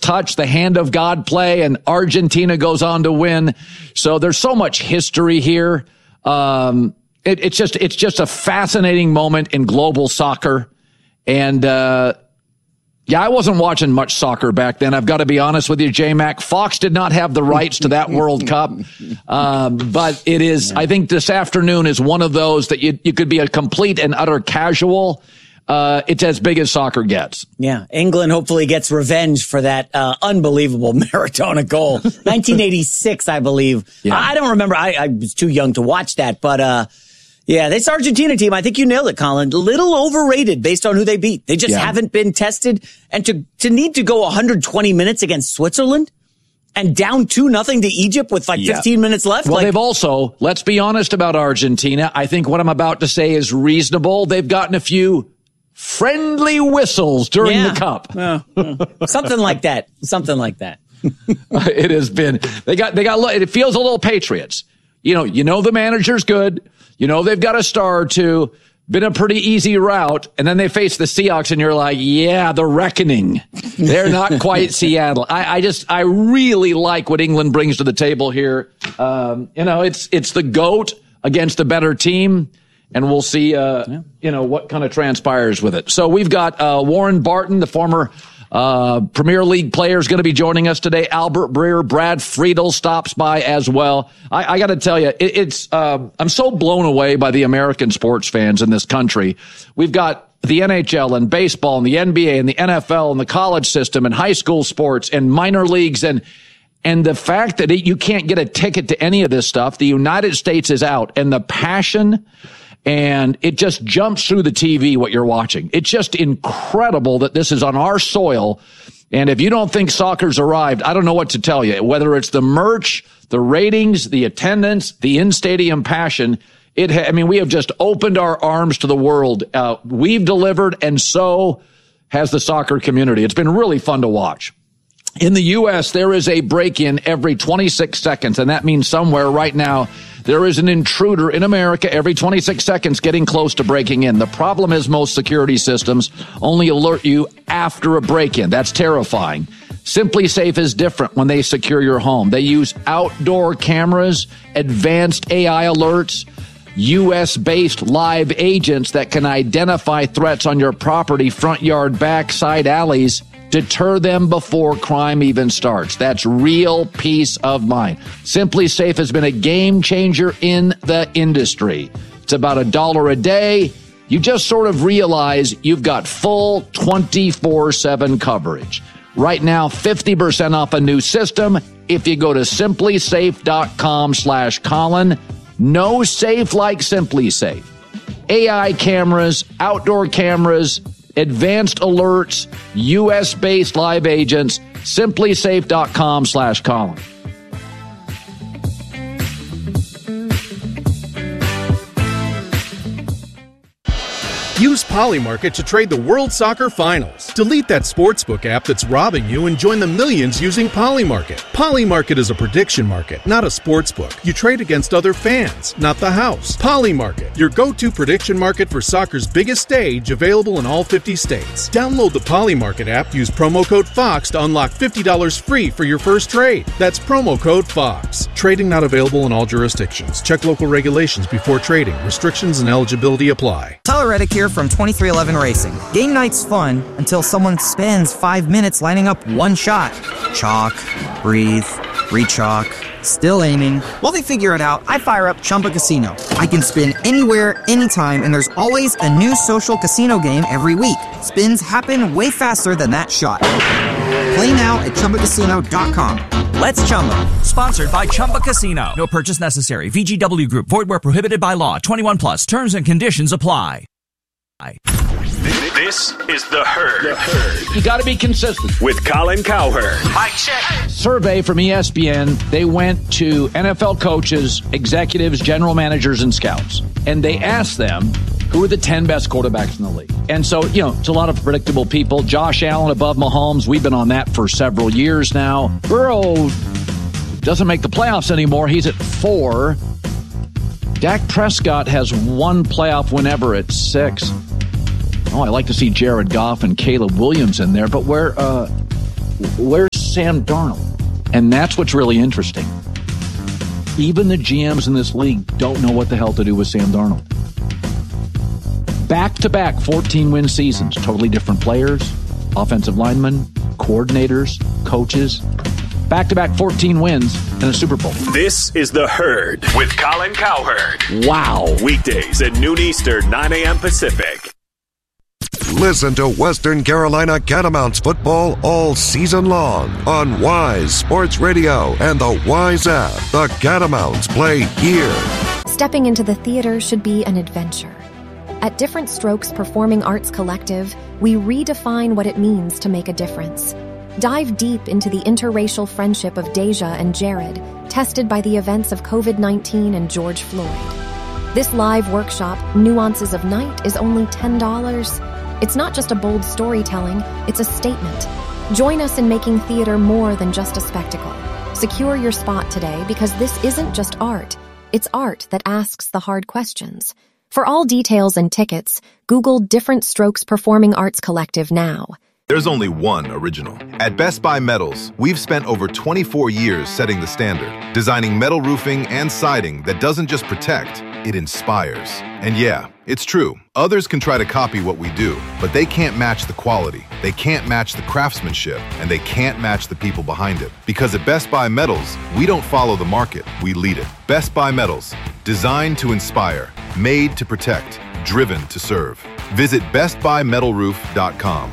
touch, the hand of God play, and Argentina goes on to win. So there's so much history here. It's just a fascinating moment in global soccer. And, I wasn't watching much soccer back then. I've got to be honest with you, J-Mac. Fox did not have the rights to that World Cup. But it is, I think this afternoon is one of those that you could be a complete and utter casual. It's as big as soccer gets. Yeah. England hopefully gets revenge for that unbelievable Maradona goal. 1986, I believe. Yeah. I don't remember. I was too young to watch that, but, yeah, this Argentina team, I think you nailed it, Colin. A little overrated based on who they beat. They just haven't been tested. And to need to go 120 minutes against Switzerland and down 2-0 to Egypt with 15 minutes left. Well, they've also, let's be honest about Argentina. I think what I'm about to say is reasonable. They've gotten a few friendly whistles during the Cup. Something like that. Something like that. It has been, it feels a little Patriots. You know the manager's good. They've got a star or two, been a pretty easy route, and then they face the Seahawks, and you're like, yeah, the reckoning. They're not quite Seattle. I really like what England brings to the table here. It's the GOAT against a better team, and we'll see, what kind of transpires with it. So we've got Warren Barton, the former Premier League player, is going to be joining us today. Albert Breer, Brad Friedel stops by as well. I got to tell you, I'm so blown away by the American sports fans in this country. We've got the NHL and baseball and the NBA and the NFL and the college system and high school sports and minor leagues and the fact that you can't get a ticket to any of this stuff. The United States is out, and the passion. And it just jumps through the TV what you're watching. It's just incredible that this is on our soil. And if you don't think soccer's arrived, I don't know what to tell you. Whether it's the merch, the ratings, the attendance, the in-stadium passion, we have just opened our arms to the world. We've delivered, and so has the soccer community. It's been really fun to watch. In the U.S., there is a break-in every 26 seconds, and that means somewhere right now there is an intruder in America every 26 seconds getting close to breaking in. The problem is most security systems only alert you after a break-in. That's terrifying. Simply Safe is different when they secure your home. They use outdoor cameras, advanced AI alerts, U.S.-based live agents that can identify threats on your property, front yard, back, side alleys, deter them before crime even starts. That's real peace of mind. Simply Safe has been a game changer in the industry. It's about $1 a day. You just sort of realize you've got full 24/7 coverage. Right now, 50% off a new system if you go to simplysafe.com/Colin. No safe like Simply Safe. AI cameras, outdoor cameras, advanced alerts, U.S.-based live agents, simplysafe.com/Colin. Use Polymarket to trade the World Soccer Finals. Delete that sportsbook app that's robbing you and join the millions using Polymarket. Polymarket is a prediction market, not a sportsbook. You trade against other fans, not the house. Polymarket, your go-to prediction market for soccer's biggest stage, available in all 50 states. Download the Polymarket app, use promo code FOX to unlock $50 free for your first trade. That's promo code FOX. Trading not available in all jurisdictions. Check local regulations before trading. Restrictions and eligibility apply. Tyler Reddick here from 2311 Racing. Game night's fun until someone spends 5 minutes lining up one shot. Chalk, breathe, re-chalk, still aiming. While they figure it out, I fire up Chumba Casino. I can spin anywhere, anytime, and there's always a new social casino game every week. Spins happen way faster than that shot. Play now at ChumbaCasino.com. Let's Chumba. Sponsored by Chumba Casino. No purchase necessary. VGW Group. Void where prohibited by law. 21 plus. Terms and conditions apply. This is The Herd. You got to be consistent. With Colin Cowherd. Mic check. Survey from ESPN. They went to NFL coaches, executives, general managers, and scouts. And they asked them, who are the 10 best quarterbacks in the league? And so, it's a lot of predictable people. Josh Allen above Mahomes. We've been on that for several years now. Burrow doesn't make the playoffs anymore. He's at 4. Dak Prescott has one playoff win ever at 6. Oh, I like to see Jared Goff and Caleb Williams in there, but where's Sam Darnold. And that's what's really interesting. Even the GMs in this league don't know what the hell to do with Sam Darnold. Back-to-back 14-win seasons, totally different players, offensive linemen, coordinators, coaches. Back-to-back 14 wins and a Super Bowl. This is The Herd with Colin Cowherd. Wow. Weekdays at noon Eastern, 9 a.m. Pacific. Listen to Western Carolina Catamounts football all season long on Wise Sports Radio and the Wise app. The Catamounts play here. Stepping into the theater should be an adventure. At Different Strokes Performing Arts Collective, we redefine what it means to make a difference. Dive deep into the interracial friendship of Deja and Jared, tested by the events of COVID-19 and George Floyd. This live workshop, Nuances of Night, is only $10. It's not just a bold storytelling, it's a statement. Join us in making theater more than just a spectacle. Secure your spot today because this isn't just art. It's art that asks the hard questions. For all details and tickets, Google Different Strokes Performing Arts Collective now. There's only one original. At Best Buy Metals, we've spent over 24 years setting the standard, designing metal roofing and siding that doesn't just protect, it inspires. And yeah, it's true. Others can try to copy what we do, but they can't match the quality, they can't match the craftsmanship, and they can't match the people behind it. Because at Best Buy Metals, we don't follow the market, we lead it. Best Buy Metals, designed to inspire, made to protect, driven to serve. Visit bestbuymetalroof.com.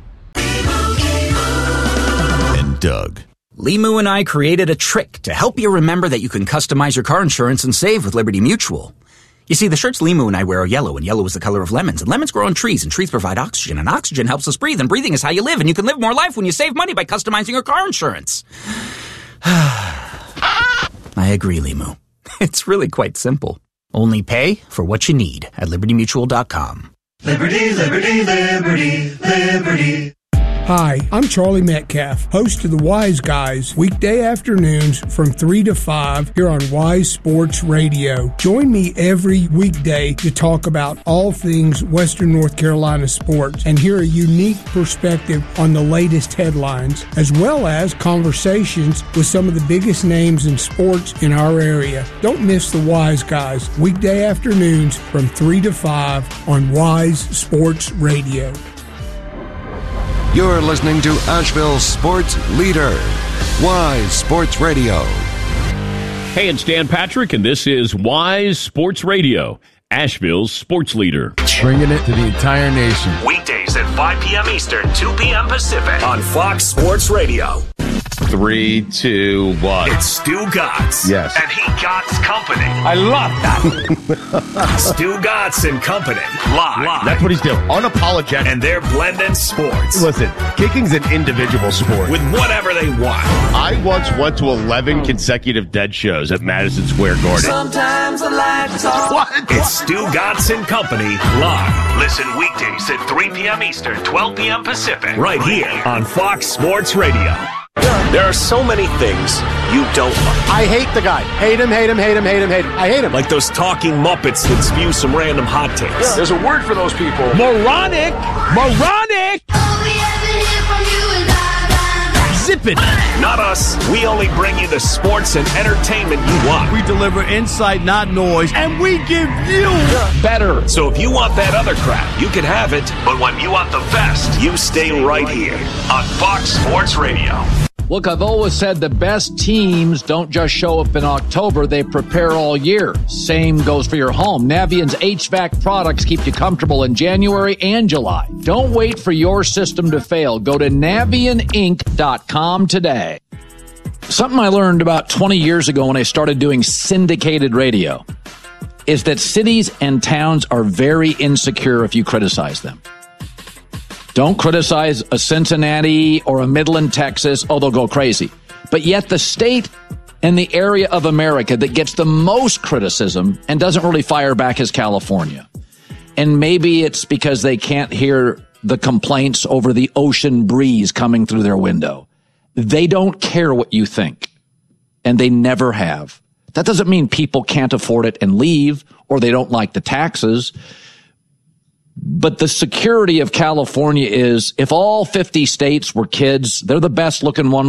And Doug. Limu and I created a trick to help you remember that you can customize your car insurance and save with Liberty Mutual. You see, the shirts Limu and I wear are yellow, and yellow is the color of lemons, and lemons grow on trees, and trees provide oxygen, and oxygen helps us breathe, and breathing is how you live, and you can live more life when you save money by customizing your car insurance. I agree, Limu. It's really quite simple. Only pay for what you need at libertymutual.com. Liberty, liberty, liberty, liberty. Hi, I'm Charlie Metcalf, host of the Wise Guys, weekday afternoons from 3 to 5 here on Wise Sports Radio. Join me every weekday to talk about all things Western North Carolina sports and hear a unique perspective on the latest headlines, as well as conversations with some of the biggest names in sports in our area. Don't miss the Wise Guys, weekday afternoons from 3 to 5 on Wise Sports Radio. You're listening to Asheville's sports leader, Wise Sports Radio. Hey, it's Dan Patrick, and this is Wise Sports Radio, Asheville's sports leader. Bringing it to the entire nation. Weekdays at 5 p.m. Eastern, 2 p.m. Pacific on Fox Sports Radio. 3, 2, 1. It's Stu Gotts. Yes. And he Gotts Company. I love that. Stu Gotts and Company. Live. That's what he's doing. Unapologetic. And they're blending sports. Listen, kicking's an individual sport. With whatever they want. I once went to 11 consecutive dead shows at Madison Square Garden. Sometimes I like to talk. What? It's Stu Gotts and Company live. Listen weekdays at 3 p.m. Eastern, 12 p.m. Pacific. Right here on Fox Sports Radio. There are so many things you don't like. I hate the guy. Hate him, hate him, hate him, hate him, hate him. I hate him. Like those talking Muppets that spew some random hot takes. Yeah. There's a word for those people. Moronic! Moronic! Zip it! Not us. We only bring you the sports and entertainment you want. We deliver insight, not noise, and we give you better. So if you want that other crap, you can have it. But when you want the best, you stay right here on Fox Sports Radio. Look, I've always said the best teams don't just show up in October, they prepare all year. Same goes for your home. Navient's HVAC products keep you comfortable in January and July. Don't wait for your system to fail. Go to NavientInc.com today. Something I learned about 20 years ago when I started doing syndicated radio is that cities and towns are very insecure if you criticize them. Don't criticize a Cincinnati or a Midland, Texas. Oh, they'll go crazy. But yet the state and the area of America that gets the most criticism and doesn't really fire back is California. And maybe it's because they can't hear the complaints over the ocean breeze coming through their window. They don't care what you think, and they never have. That doesn't mean people can't afford it and leave, or they don't like the taxes. But the security of California is if all 50 states were kids, they're the best looking one